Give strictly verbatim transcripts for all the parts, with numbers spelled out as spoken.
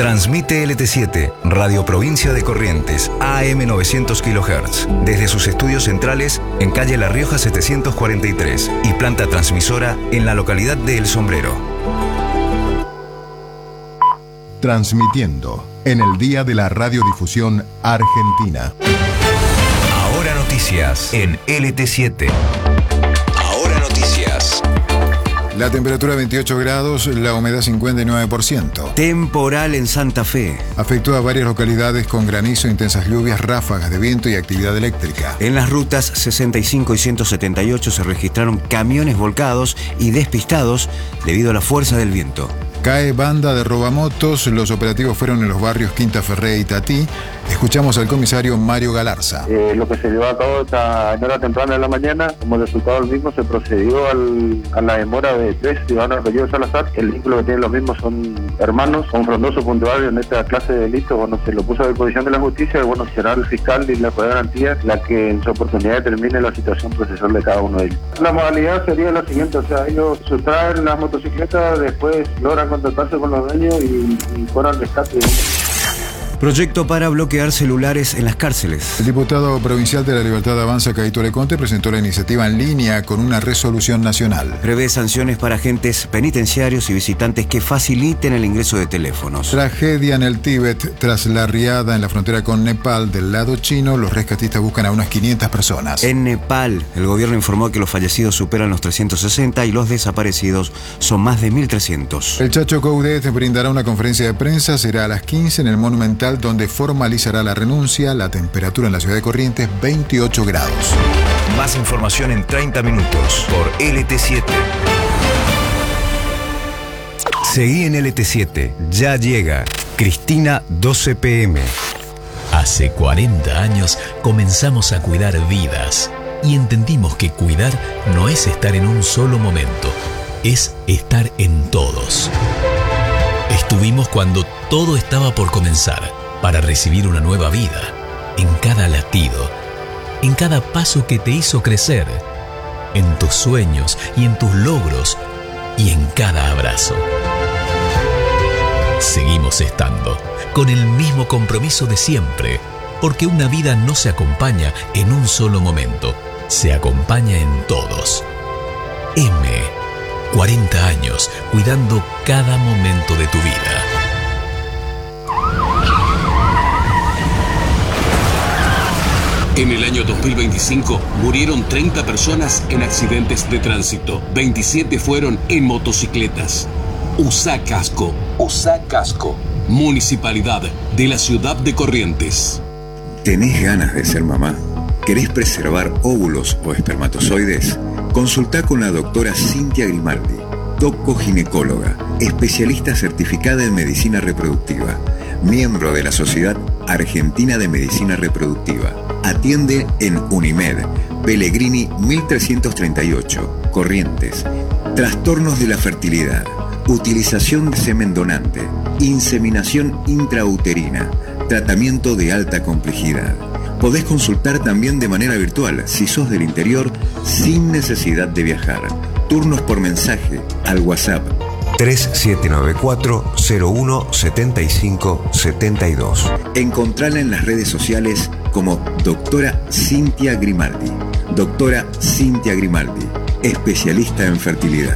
Transmite L T siete, Radio Provincia de Corrientes, A M novecientos kilohertz, desde sus estudios centrales en calle La Rioja setecientos cuarenta y tres y planta transmisora en la localidad de El Sombrero. Transmitiendo en el Día de la Radiodifusión Argentina. Ahora noticias en L T siete. Ahora noticias. La temperatura veintiocho grados, la humedad cincuenta y nueve por ciento. Temporal en Santa Fe. Afectó a varias localidades con granizo, intensas lluvias, ráfagas de viento y actividad eléctrica. En las rutas sesenta y cinco y ciento setenta y ocho se registraron camiones volcados y despistados debido a la fuerza del viento. Cae banda de robamotos, los operativos fueron en los barrios Quinta Ferré y Tatí. Escuchamos al comisario Mario Galarza. Eh, lo que se llevó a cabo esta en hora temprana de la mañana, como resultado del mismo se procedió al, a la demora de tres ciudadanos apellidos Salazar. El vínculo que tienen los mismos son hermanos, son frondosos puntuales en esta clase de delitos. Bueno, se lo puso a disposición de la justicia y bueno, será el fiscal y la juez de garantía la que en su oportunidad determine la situación procesal de cada uno de ellos. La modalidad sería la siguiente, o sea, ellos sustraen las motocicletas, después logran contactarse con los dueños y, y cobran rescate. Proyecto para bloquear celulares en las cárceles. El diputado provincial de la Libertad Avanza, Caito Leconte, presentó la iniciativa en línea con una resolución nacional. Prevé sanciones para agentes penitenciarios y visitantes que faciliten el ingreso de teléfonos. Tragedia en el Tíbet. Tras la riada en la frontera con Nepal del lado chino, los rescatistas buscan a unas quinientas personas. En Nepal, el gobierno informó que los fallecidos superan los trescientos sesenta y los desaparecidos son más de mil trescientos. El Chacho Coudet brindará una conferencia de prensa, será a las quince en el Monumental, donde formalizará la renuncia. La temperatura en la ciudad de Corrientes, veintiocho grados. Más información en treinta minutos por L T siete. Seguí en L T siete. Ya llega Cristina doce P M. Hace cuarenta años comenzamos a cuidar vidas y entendimos que cuidar no es estar en un solo momento, es estar en todos. Estuvimos cuando todo estaba por comenzar, para recibir una nueva vida, en cada latido, en cada paso que te hizo crecer, en tus sueños y en tus logros, y en cada abrazo. Seguimos estando, con el mismo compromiso de siempre, porque una vida no se acompaña en un solo momento, se acompaña en todos. M, cuarenta años, cuidando cada momento de tu vida. En el año dos mil veinticinco murieron treinta personas en accidentes de tránsito. veintisiete fueron en motocicletas. Usá casco. Usá casco. Municipalidad de la ciudad de Corrientes. ¿Tenés ganas de ser mamá? ¿Querés preservar óvulos o espermatozoides? Consultá con la doctora Cintia Grimaldi, doco-ginecóloga, especialista certificada en medicina reproductiva, miembro de la Sociedad Argentina de Medicina Reproductiva. Atiende en Unimed, Pellegrini mil trescientos treinta y ocho, Corrientes. Trastornos de la fertilidad, utilización de semen donante, inseminación intrauterina, tratamiento de alta complejidad. Podés consultar también de manera virtual si sos del interior sin necesidad de viajar. Turnos por mensaje al WhatsApp tres siete nueve cuatro cero uno siete cinco siete dos. Encontrala en las redes sociales como doctora Cintia Grimaldi. Doctora Cintia Grimaldi, especialista en fertilidad.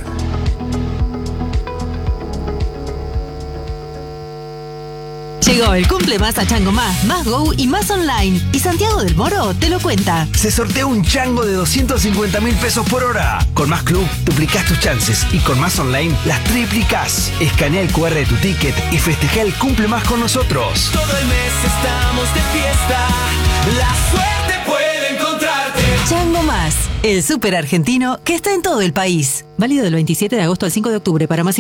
Llegó el cumple más a Chango Más, Más Go y Más Online. Y Santiago del Moro te lo cuenta. Se sortea un chango de doscientos cincuenta mil pesos por hora. Con Más Club duplicás tus chances y con Más Online las triplicás. Escanea el cu erre de tu ticket y festeja el cumple más con nosotros. Todo el mes estamos de fiesta. La suerte puede encontrarte. Chango Más, el súper argentino que está en todo el país. Válido del veintisiete de agosto al cinco de octubre. Para más